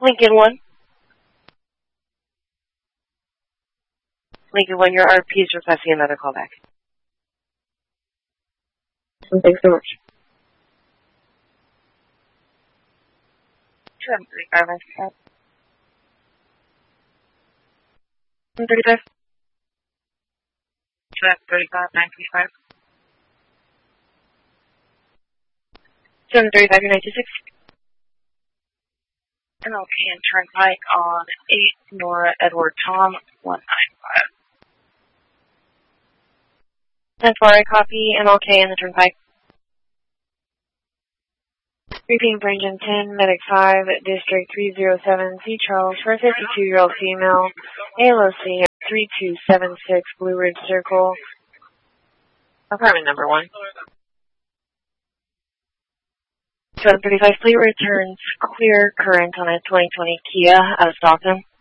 Lincoln 1. Lincoln 1, your RP is requesting another callback. Thanks so much. 235, 35. 235, 935. 735, your 96. NLP and Turnpike on 8 Nora Edward Tom 195. 10-4, I copy NLK and the Turnpike. Repeating for Engine 10, Medic 5, District 307, C. Charles for a 52-year-old female, ALOC 3276, Blue Ridge Circle, apartment number 1. 735 fleet returns clear current on a 2020 Kia out of Stockton.